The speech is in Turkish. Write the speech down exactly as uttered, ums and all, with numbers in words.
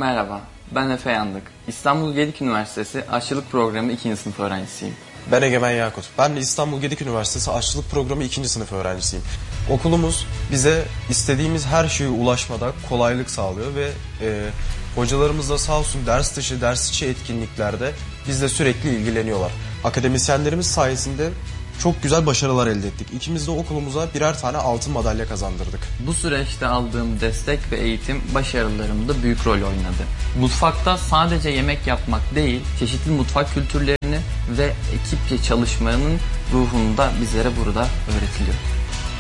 Merhaba, ben Efe Yandık. İstanbul Gedik Üniversitesi Aşçılık Programı ikinci sınıf öğrencisiyim. Ben Egemen Yakut. Ben de İstanbul Gedik Üniversitesi Aşçılık Programı ikinci sınıf öğrencisiyim. Okulumuz bize istediğimiz her şeye ulaşmada kolaylık sağlıyor ve e, hocalarımız da sağ olsun ders dışı, ders içi etkinliklerde bizle sürekli ilgileniyorlar. Akademisyenlerimiz sayesinde çok güzel başarılar elde ettik. İkimiz de okulumuza birer tane altın madalya kazandırdık. Bu süreçte aldığım destek ve eğitim başarılarımda büyük rol oynadı. Mutfakta sadece yemek yapmak değil, çeşitli mutfak kültürlerini ve ekipçe çalışmanın ruhunu da bizlere burada öğretiliyor.